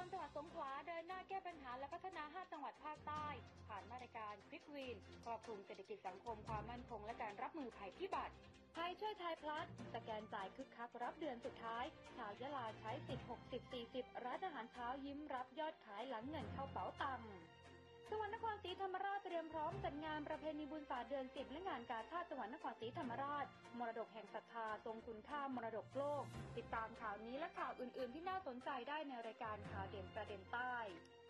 จังหวัดสงขลาเดินหน้าแก้ปัญหาและพัฒนา5จังหวัดภาคใต้ผ่านมาตรการควิกวินครอบคลุมเศรษฐกิจสังคมความมั่นคงและการรับมือภัยพิบัติไทยช่วยไทยพลัสสแกนจ่ายคึกคักรับเดือนสุดท้ายชาวยะลาใช้สิทธิ์60-40ร้านอาหารเช้ายิ้มรับยอดขายหลังเงินเข้าเป๋าตังค์จังหวัดนครศรีธรรมราชเตรียมพร้อมจัดงานประเพณีบุญศาสตร์เดือน10และงานกาชาดจังหวัดนครศรีธรรมราชมรดกแห่งศรัทธาทรงคุณค่ามรดกโลกติดตามข่าวนี้และข่าวอื่นๆที่น่าสนใจได้ในรายการข่าวเด่นประเด็นใต้